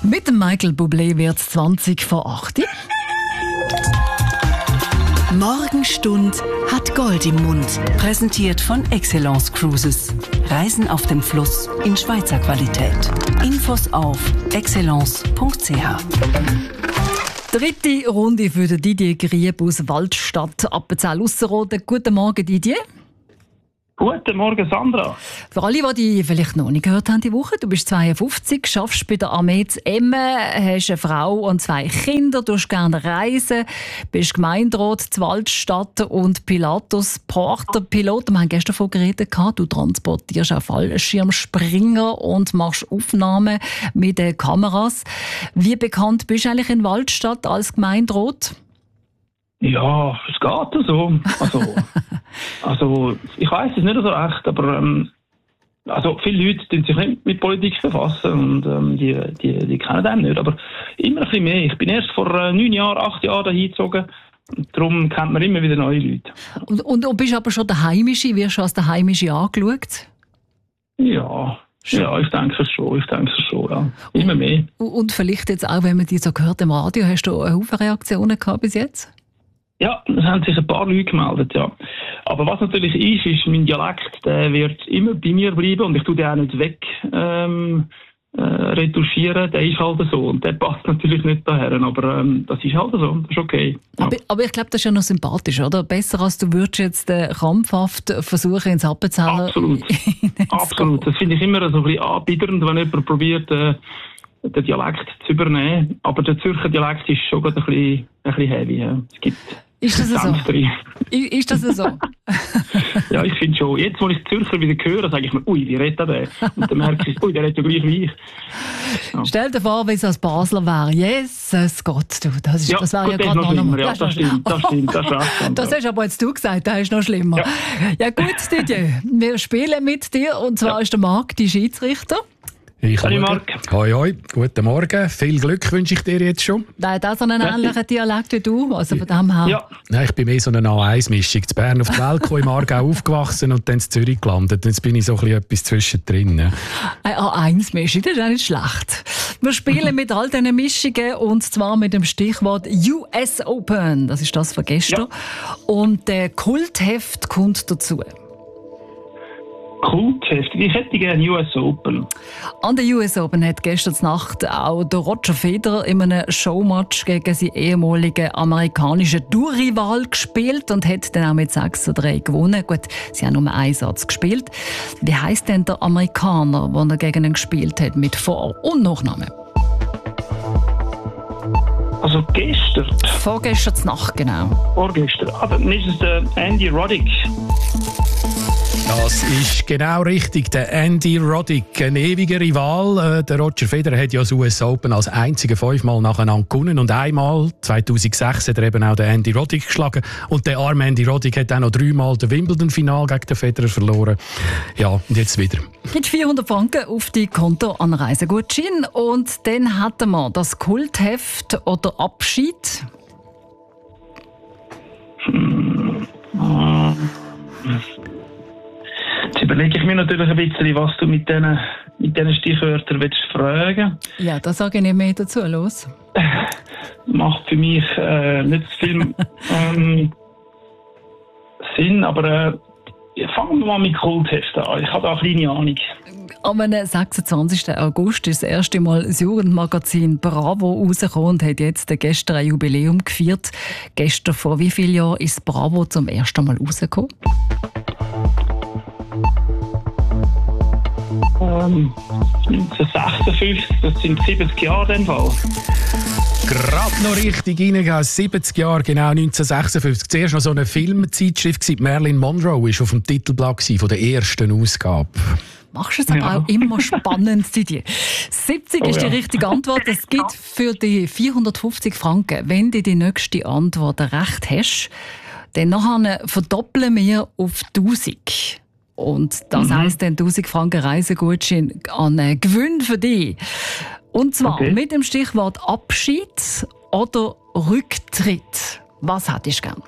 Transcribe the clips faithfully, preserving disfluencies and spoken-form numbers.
Mit dem Michael Bublé wird es zwanzig vor acht. Morgenstund hat Gold im Mund. Präsentiert von Excellence Cruises. Reisen auf dem Fluss in Schweizer Qualität. Infos auf excellence punkt c h. Dritte Runde für den Didier Grieb aus Waldstadt, Appenzell-Ausserrhoden. Guten Morgen, Didier. Guten Morgen, Sandra. Für alle, die dich vielleicht noch nicht gehört haben die Woche, du bist zweiundfünfzig, arbeitest bei der Armee zu Emmen, hast eine Frau und zwei Kinder, du gerne reisen, bist Gemeinderat zu Waldstadt und Pilatus Porter Pilot. Wir haben gestern davon geredet, du transportierst auch Fallschirmspringer und machst Aufnahmen mit den Kameras. Wie bekannt bist du eigentlich in Waldstadt als Gemeinderat? Ja, es geht so. Also, also ich weiss es nicht so recht, aber ähm, also viele Leute tun sich nicht mit Politik befassen und ähm, die, die, die kennen den nicht. Aber immer ein bisschen mehr. Ich bin erst vor äh, neun Jahren, acht Jahren dahin gezogen. Und darum kennt man immer wieder neue Leute. Und, und, und bist aber schon der Heimische? Wirst du als der Heimische angeschaut? Ja. Schon. Ja, ich denke es schon, ich denke es schon, ja. Immer mehr. Und, und vielleicht jetzt auch, wenn man dich so gehört im Radio, hast du eine Haufen Reaktionen gehabt bis jetzt? Ja, es haben sich ein paar Leute gemeldet, ja. Aber was natürlich ist, ist, mein Dialekt, der wird immer bei mir bleiben und ich tue den auch nicht weg ähm, äh, retuschieren. Der ist halt so und der passt natürlich nicht daher, aber ähm, das ist halt so, das ist okay. Ja. Aber, aber ich glaube, das ist ja noch sympathisch, oder? Besser als du würdest jetzt äh, krampfhaft versuchen, ins Appenzeller... Absolut, absolut. Das finde ich immer so ein bisschen anbiedernd, wenn jemand probiert, äh, den Dialekt zu übernehmen. Aber der Zürcher Dialekt ist schon ein bisschen, ein bisschen heavy. Ja. Es gibt ist das so? Ist das so? Ja, ich finde schon. Jetzt, wo ich Zürcher wieder höre, sage ich mir, ui, wie redet der? Und dann merke ich, ui, der redet ja gleich wie ich. Ja. Stell dir vor, wie es als Basler wäre. Jesus Gott, du, das, ist, ja, das wäre ja gerade gerade noch schlimmer. noch Ja, das stimmt, das stimmt, das ist recht. Das hast aber jetzt du gesagt, das ist noch schlimmer. Ja, ja gut, Didier, wir spielen mit dir und zwar ja. ist der Marc die Schiedsrichter. Ich Hallo Marc. Hoi, hoi. Guten Morgen. Viel Glück wünsche ich dir jetzt schon. Nein, hat auch so einen ähnlichen Dialekt wie du. Also von dem her. Ja. Nein, ich bin mehr so eine A eins Mischung. In Bern auf die Welt gekommen, im Aargau aufgewachsen und dann in Zürich gelandet. Jetzt bin ich so ein bisschen etwas zwischendrin. Ja. Eine A eins Mischung, das ist auch nicht schlecht. Wir spielen mit all diesen Mischungen und zwar mit dem Stichwort U S Open. Das ist das von gestern. Ja. Und der Kultheft kommt dazu. Kultheft. Ich hätte gerne U S Open. An der U S Open hat gestern Nacht auch der Roger Federer in einem Showmatch gegen seinen ehemaligen amerikanischen Tourrival gespielt und hat dann auch mit sechs zu drei gewonnen. Gut, sie haben nur einen Satz gespielt. Wie heisst denn der Amerikaner, den er gegen ihn gespielt hat, mit Vor- und Nachnamen? Also gestern? Vorgestern Nacht, genau. Vorgestern. Ah, dann ist es der Andy Roddick. Das ist genau richtig. Der Andy Roddick, ein ewiger Rival. Der Roger Federer hat ja das U S Open als einziger fünfmal nacheinander gewonnen. Und einmal, zweitausendsechs, hat er eben auch den Andy Roddick geschlagen. Und der arme Andy Roddick hat auch noch dreimal das Wimbledon-Final gegen den Federer verloren. Ja, und jetzt wieder. Mit vierhundert Franken auf die Konto an Reisegutschein. Und dann hatten wir das Kultheft oder Abschied. Hm. Jetzt überlege ich mir natürlich ein bisschen, was du mit diesen mit diesen Stichwörtern willst fragen. Ja, da sage ich nicht mehr dazu. Los. Macht für mich äh, nicht so viel ähm, Sinn, aber äh, fangen wir mal mit Kultheften an. Ich habe da eine kleine Ahnung. Am sechsundzwanzigsten August ist das erste Mal das Jugendmagazin Bravo rausgekommen und hat jetzt gestern ein Jubiläum gefeiert. Gestern, vor wie vielen Jahren, ist Bravo zum ersten Mal rausgekommen? Ähm, neunzehnhundertsechsundfünfzig, das sind siebzig Jahre in dem Fall. Gerade noch richtig reingegangen, siebzig Jahre, genau neunzehnhundertsechsundfünfzig. Zuerst noch so eine Filmzeitschrift, Marilyn Monroe war auf dem Titelblatt von der ersten Ausgabe. Machst du es aber ja. auch immer spannend, Didier. siebzig oh, ist die ja. richtige Antwort. Es gibt für die vierhundertfünfzig Franken, wenn du die nächste Antwort recht hast, dann nachher verdoppeln wir auf tausend. Und das mhm. heisst dann tausend Franken Reisegutschein an Gewinn für dich. Und zwar okay. mit dem Stichwort Abschied oder Rücktritt. Was hättest du gern?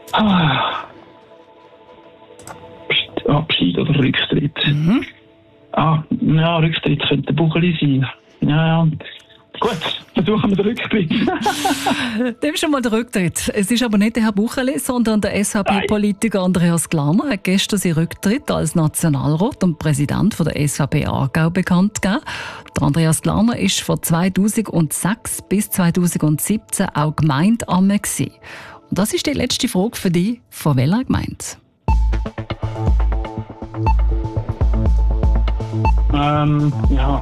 Ah. Abschied oder Rücktritt. Mhm. Ah, ja, Rücktritt könnte der Bucheli sein. Ja, ja. Gut, versuchen wir den Rücktritt. Dem schon mal der Rücktritt. Es ist aber nicht der Herr Bucheli, sondern der S V P-Politiker Andreas Glarner hat gestern seinen Rücktritt als Nationalrat und Präsident von der S V P Aargau bekannt gegeben. Der Andreas Glarner war von zweitausendsechs bis zweitausendsiebzehn auch Gemeindeamme gewesen. Und das ist die letzte Frage für dich. Von welcher Gemeinde? Ähm, ja.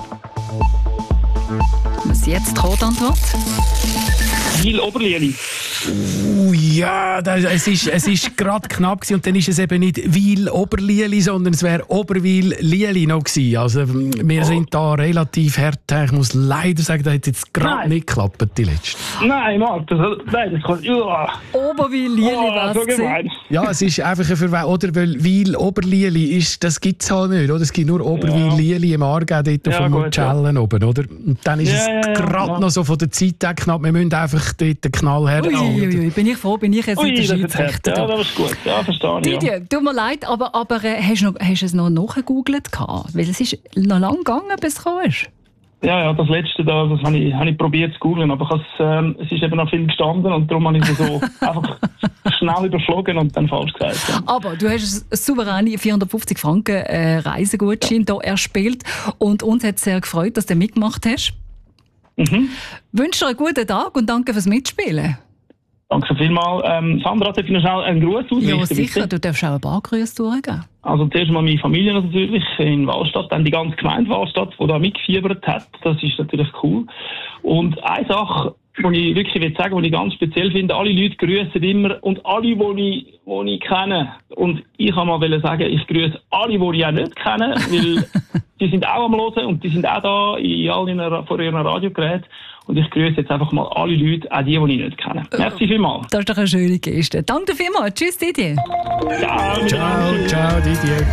Was jetzt die Antwort? Wil Oberlieli. Uh, ja, das, es ist, es ist gerade knapp gewesen. Und dann ist es eben nicht Wil Oberlieli, sondern es wäre Oberwil Lieli noch gewesen. Also wir oh. sind da relativ hart. Ich muss leider sagen, das hat jetzt gerade nicht geklappt, die letzte. Nein, Marc, das, nein, das kann... Ja. Oberwil Lieli oh, war so gemein. Ja, es ist einfach ein Verwechslung. Oder weil Wil Oberlieli ist, das gibt es halt nicht. Oder? Es gibt nur Oberwil ja. Lieli im Aargau, dort ja, vom Mutschellen ja. oben. Oder? Und dann ist ja, es ja, gerade ja. noch so von der Zeit her knapp. Wir müssen einfach dort den Knall her. Ui, ui, ui, bin ich froh, bin ich jetzt Ui, nicht der Schiedsrichter. Ja, das ist gut. Ja, verstehe ich. Didier, ja. tut mir leid, aber, aber äh, hast, du noch, hast du es noch nachgegoogelt? Weil es ist noch lange gegangen, bis es gekommen ist. Ja, ja, das letzte da, das habe ich, hab ich probiert zu googeln, aber ich ähm, es ist eben noch viel gestanden und darum habe ich es so einfach schnell überflogen und dann falsch gesagt. Ja. Aber du hast eine souveräne vierhundertfünfzig Franken äh, Reisegutschein ja. hier erspielt und uns hat es sehr gefreut, dass du mitgemacht hast. Mhm. Wünsche dir einen guten Tag und danke fürs Mitspielen. Danke so vielmals. Ähm, Sandra, darf ich noch schnell einen Gruß ausrichten? Ja, sicher. Bitte? Du darfst auch ein paar Grüße durchgeben. Also zuerst mal meine Familie natürlich in Wahlstadt, dann die ganze Gemeinde Wahlstadt, die da mitgefiebert hat. Das ist natürlich cool. Und eine Sache, die ich wirklich will sagen, die ich ganz speziell finde, alle Leute grüßen immer und alle, die ich, die ich kenne. Und ich kann mal sagen, ich grüße alle, die ich auch nicht kenne, weil die sind auch am Hören und die sind auch da in all ihren, vor ihren Radiogeräten. Und ich grüße jetzt einfach mal alle Leute, auch die, die ich nicht kenne. Merci vielmals. Das ist doch eine schöne Geste. Danke vielmals. Tschüss, Didier. Ciao, ciao, ciao, Didier.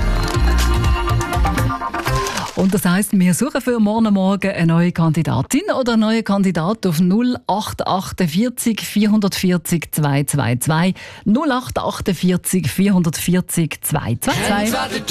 Und das heisst, wir suchen für morgen Morgen eine neue Kandidatin oder einen neuen Kandidat auf null acht achtundvierzig vierhundertvierzig zweihundertzweiundzwanzig null acht achtundvierzig vierhundertvierzig zweihundertzweiundzwanzig.